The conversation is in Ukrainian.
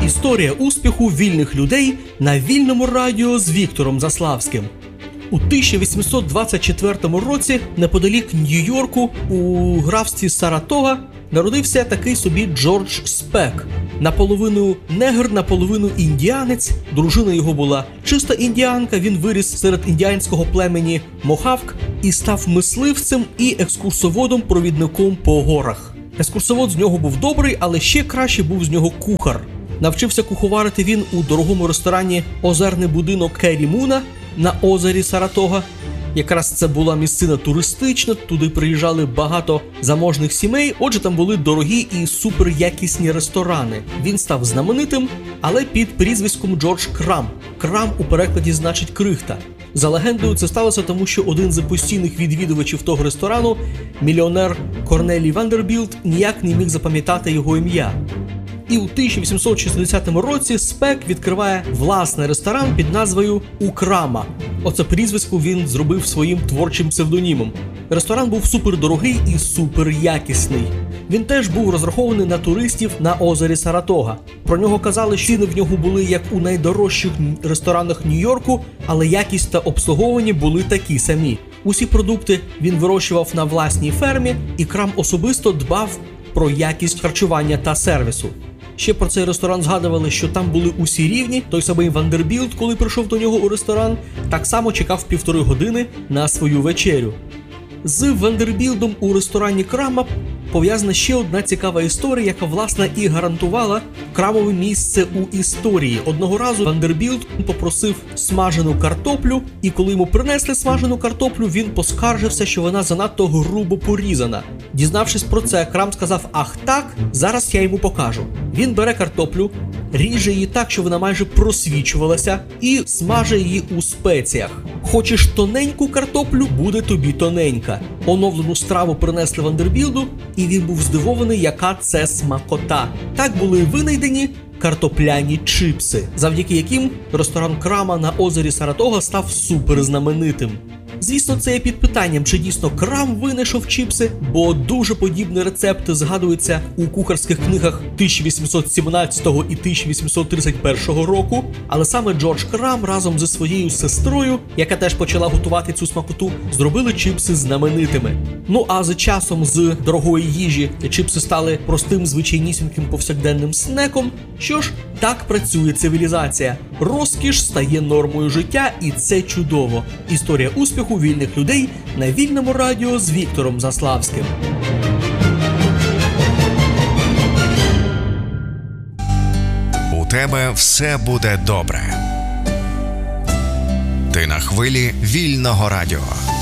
Історія успіху вільних людей на Вільному радіо з Віктором Заславським. У 1824 році неподалік Нью-Йорку у графстві Саратога народився такий собі Джордж Спек. Наполовину негр, наполовину індіанець. Дружина його була чиста індіанка, він виріс серед індіанського племені Мохавк і став мисливцем і екскурсоводом-провідником по горах. Екскурсовод з нього був добрий, але ще краще був з нього кухар. Навчився куховарити він у дорогому ресторані «Озерний будинок Керрі Муна» на озері Саратога. Якраз це була місцина туристична, туди приїжджали багато заможних сімей, отже там були дорогі і суперякісні ресторани. Він став знаменитим, але під прізвиськом Джордж Крам. Крам у перекладі значить крихта. За легендою це сталося тому, що один з постійних відвідувачів того ресторану, мільйонер Корнелій Вандербілт, ніяк не міг запам'ятати його ім'я. І у 1860 році Спек відкриває власний ресторан під назвою «У Крама». Оце прізвисько він зробив своїм творчим псевдонімом. Ресторан був супердорогий і суперякісний. Він теж був розрахований на туристів на озері Саратога. Про нього казали, що ціни в нього були як у найдорожчих ресторанах Нью-Йорку, але якість та обслуговування були такі самі. Усі продукти він вирощував на власній фермі, і Крам особисто дбав про якість харчування та сервісу. Ще про цей ресторан згадували, що там були усі рівні. Той самий Вандербілт, коли прийшов до нього у ресторан, так само чекав 1,5 години на свою вечерю. З Вандербілдом у ресторані Крама пов'язана ще одна цікава історія, яка, власне, і гарантувала Крамове місце у історії. Одного разу Вандербілд попросив смажену картоплю, і коли йому принесли смажену картоплю, він поскаржився, що вона занадто грубо порізана. Дізнавшись про це, Крам сказав: «Ах так, зараз я йому покажу». Він бере картоплю, ріже її так, що вона майже просвічувалася, і смаже її у спеціях. Хочеш тоненьку картоплю, буде тобі тоненька. Оновлену страву принесли Вандербілду, і він був здивований, яка це смакота. Так були винайдені картопляні чипси, завдяки яким ресторан Крама на озері Саратога став суперзнаменитим. Звісно, це є під питанням, чи дійсно Крам винайшов чіпси, бо дуже подібні рецепти згадуються у кухарських книгах 1817 і 1831 року, але саме Джордж Крам разом зі своєю сестрою, яка теж почала готувати цю смакоту, зробили чіпси знаменитими. Ну а з часом з дорогої їжі чіпси стали простим, звичайнісіньким повсякденним снеком. Що ж, так працює цивілізація. Розкіш стає нормою життя, і це чудово. Історія успіху вільних людей на Вільному радіо з Віктором Заславським. У тебе все буде добре. Ти на хвилі Вільного радіо.